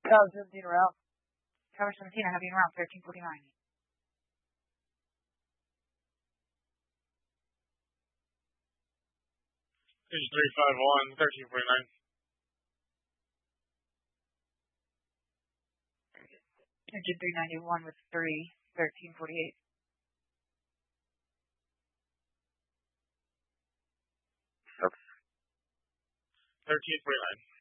Tower 17 around. Tower 17, I have you around 1349. Engine 351, 1349. Engine 391 with 3, 1348. 1349.